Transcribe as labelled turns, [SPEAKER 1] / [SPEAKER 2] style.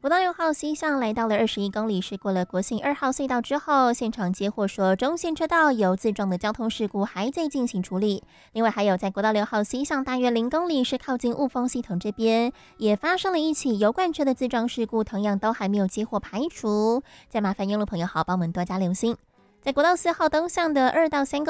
[SPEAKER 1] 国道6号西向来到了21公里，是过了国姓2号隧道之后，现场接获说中线车道有自撞的交通事故，还在进行处理。另外还有在国道6号西向大约0公里，是靠近雾峰系统这边，也发生了一起油罐车的自撞事故，同样都还没有接获排除。再麻烦用路朋友好帮我们多加留心。在国道4号东向的2到3公